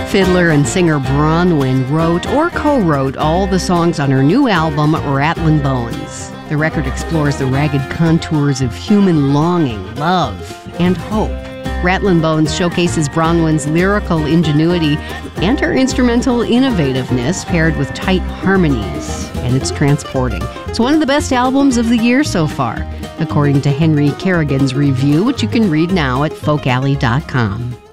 Fiddler and singer Bronwyn wrote or co-wrote all the songs on her new album, Rattlin' Bones. The record explores the ragged contours of human longing, love, and hope. Rattlin' Bones showcases Bronwyn's lyrical ingenuity and her instrumental innovativeness paired with tight harmonies, and it's transporting. It's one of the best albums of the year so far, according to Henry Kerrigan's review, which you can read now at folkalley.com.